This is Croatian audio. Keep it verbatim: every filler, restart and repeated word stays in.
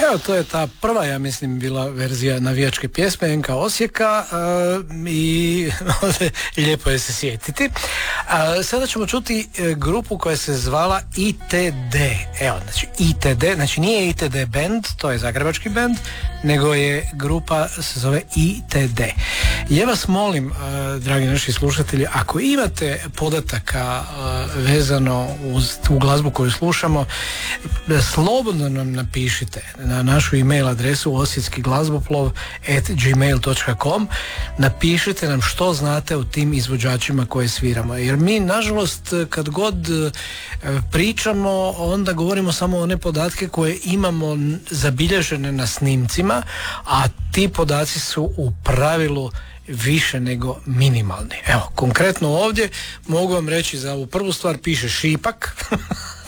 Evo, to je ta prva, ja mislim, bila verzija navijačke pjesme N K Osijeka uh, i lijepo je se sjetiti. Uh, sada ćemo čuti uh, grupu koja se zvala I T D. Evo, znači I T D, znači nije I T D band, to je zagrebački band, nego je grupa se zove I T D. Ja vas molim, uh, dragi naši slušatelji, ako imate podataka uh, vezano uz tu glazbu koju slušamo, slobodno nam napišite na našu e-mail adresu osjetski glazboplov at gmail dot com. Napišite nam što znate o tim izvođačima koje sviramo, jer mi nažalost kad god pričamo onda govorimo samo one podatke koje imamo zabilježene na snimcima, a ti podaci su u pravilu više nego minimalni. Evo, konkretno ovdje mogu vam reći za ovu prvu stvar piše Šipak